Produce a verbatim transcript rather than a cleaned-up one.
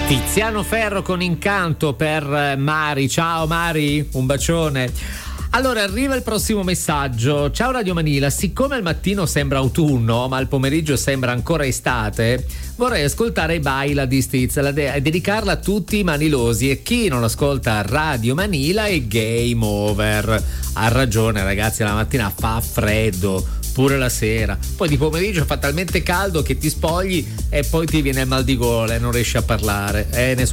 Tiziano Ferro con Incanto per Mari. Ciao Mari, un bacione. Allora arriva il prossimo messaggio. Ciao Radio Manila, siccome al mattino sembra autunno ma al pomeriggio sembra ancora estate, vorrei ascoltare Baila di Stiz e de- dedicarla a tutti i manilosi, e chi non ascolta Radio Manila è game over. Ha ragione ragazzi, la mattina fa freddo, pure la sera, poi di pomeriggio fa talmente caldo che ti spogli e poi ti viene il mal di gola e non riesci a parlare, eh, ne so